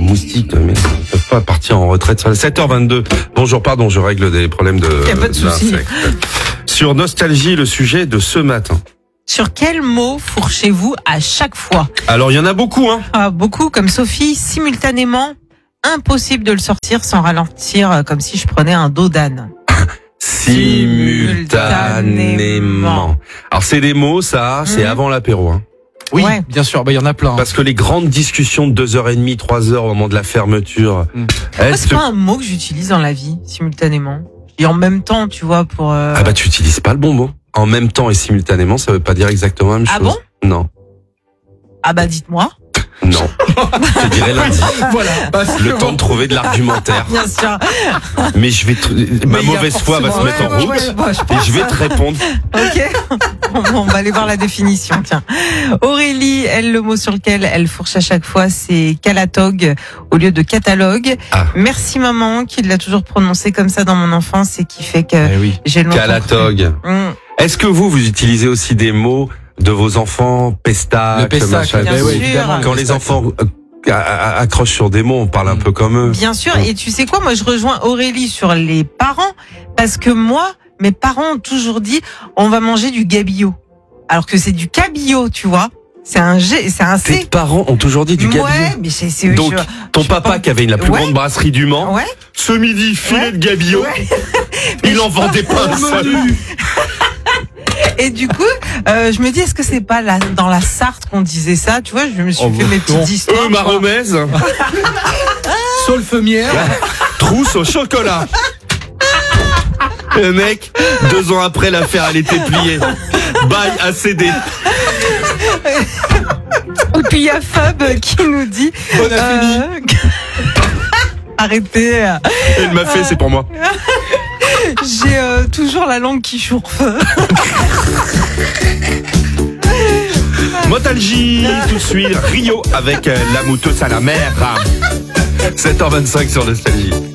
moustiques, mais ils ne peuvent pas partir en retraite. 7h22. Bonjour, pardon, je règle des problèmes de. Y a pas de souci. Sur Nostalgie, le sujet de ce matin. Sur quel mot fourchez-vous à chaque fois? Alors, il y en a beaucoup, hein. Beaucoup, comme Sophie, simultanément. Impossible de le sortir sans ralentir, comme si je prenais un dos d'âne. Simultanément. Alors, c'est des mots, ça, c'est avant l'apéro, hein. Oui, Ouais. bien sûr, il y en a plein. Parce que les grandes discussions de 2h30, 3h au moment de la fermeture. Moi, elles c'est se- pas un mot que j'utilise dans la vie, simultanément. Et en même temps, tu vois, pour... Ah bah, tu utilises pas le bon mot. En même temps et simultanément, ça veut pas dire exactement la même chose. Ah bon? Non. Ah bah, dites-moi. Non. Je te dirais lundi. Voilà. Le temps de trouver de l'argumentaire. Bien sûr. Mais je vais ma Mais il y a mauvaise foi va se mettre en route et je vais te répondre. Ok. On va aller voir la définition, tiens. Aurélie, elle, le mot sur lequel elle fourche à chaque fois, c'est calatog au lieu de catalogue. Ah. Merci maman, qui l'a toujours prononcé comme ça dans mon enfance et qui fait que Eh oui. j'ai le Calatog. Est-ce que vous utilisez aussi des mots de vos enfants, pestac, Le pestac, machin, bien eh oui, sûr. évidemment. quand les enfants accrochent sur des mots, on parle un peu comme eux. Bien sûr. Et tu sais quoi, moi je rejoins Aurélie sur les parents parce que moi, mes parents ont toujours dit on va manger du gabillo, alors que c'est du cabillaud, tu vois. C'est un G, c'est un Tes C. parents ont toujours dit du gabillet. Ouais, mais c'est Donc, ton papa qui avait la plus Ouais. grande brasserie du Mans, Ouais. ce midi, filet Ouais. de gabillet, il en vendait pas un seul. Et du coup, je me dis, est-ce que c'est pas dans la Sarthe qu'on disait ça? Tu vois, je me suis fait mes petites histoires. Ma remèze, Solfemière. trousse au chocolat. Le mec, 2 ans après, l'affaire, elle était pliée. Bye, ACD. Et puis il y a Fab qui nous dit, Bonne affaire. arrêtez, Elle m'a fait, c'est pour moi. j'ai toujours la langue qui chourfe. Motalgie, tout de suite, Rio avec la mouteuse à la mer. 7h25 sur Nostalgie.